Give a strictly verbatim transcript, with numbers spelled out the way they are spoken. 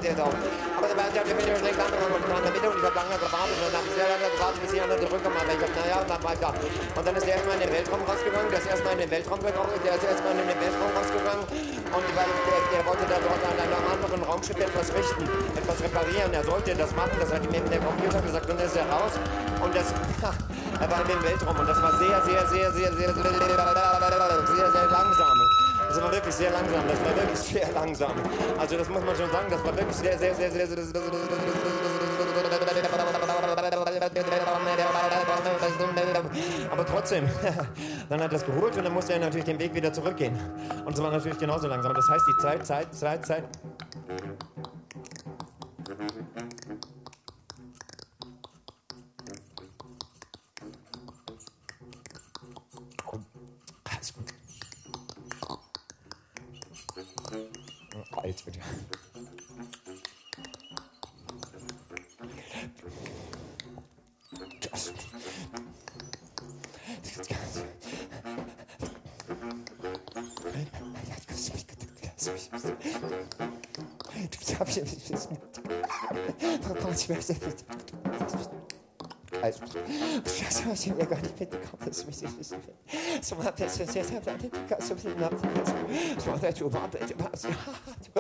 der ist auch. Aber da war ich bin schon längst angefangen und in der Mitte und ich habe lange gewartet und dann habe ich sehr lange gewartet, bis die anderen zurückkommen. Aber ich habe, naja, und dann war ich da. Und dann ist der erstmal in den Weltraum rausgegangen, der ist erstmal in den Weltraum gegangen, der ist erstmal in den Weltraum rausgegangen und weil der, der wollte da dort an einem anderen Raumschiff etwas richten, etwas reparieren. Er sollte das machen, das hat ihm eben der Computer gesagt und dann ist er raus und das, er war in den Weltraum und das war sehr, sehr, sehr, sehr, sehr, sehr, sehr, sehr langsam. Das war wirklich sehr langsam, das war wirklich sehr langsam. Also das muss man schon sagen, das war wirklich sehr, sehr, sehr, sehr, sehr, sehr, sehr, aber trotzdem, dann hat er das geholt und dann musste er natürlich den Weg wieder zurückgehen. Und es war natürlich genauso langsam. Das heißt, die Zeit, Zeit, Zeit, Zeit. Alt bitte. Das. Also, das habe ich mir gar nicht mitbekommen, dass ich das wissen will. So, das ist jetzt, das ist jetzt, das ist jetzt, das ist jetzt, das ist jetzt, das ist jetzt,